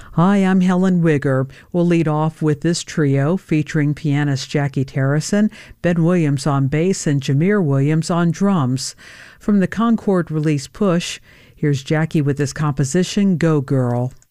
Hi, I'm Helen Wigger. We'll lead off with this trio featuring pianist Jackie Terrison, Ben Williams on bass, and Jameer Williams on drums. From the Concord release Push, here's Jackie with his composition Go Girl.